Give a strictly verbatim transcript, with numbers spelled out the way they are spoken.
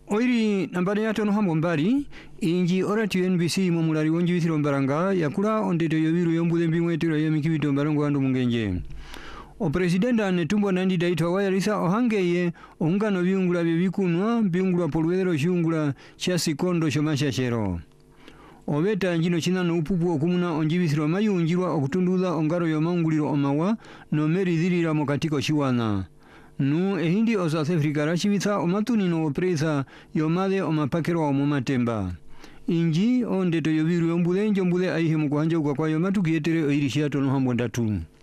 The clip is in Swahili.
Oiri nambari ya tono hambo mbari, inji orati N B C mwamulari wonji withiro mbaranga, ya kula ondeto yobiru yombude mbingwetiro ya mikibito mbarangu wandu mungenje. O presidenta netumbo nandi daitwa waya risa ohangeye, ohungano viungula vivikunwa, viungula poluwedero shiungula chasi kondo shomasha shero. Obeta njino china no upupu okumuna onjibithiro mayunjirwa okutunduza ongaro yomaunguliro omawa, no meri dhirira mokatiko shiwana. Nu ehindi o South Africa rachibitha omatuni no opresa yomade omapakero wa mumatemba. Inji ondeto yobiru yombude njombude aihe mukuhanja ukwa kwa yomatu kietere oirishia tono hambo ndatu.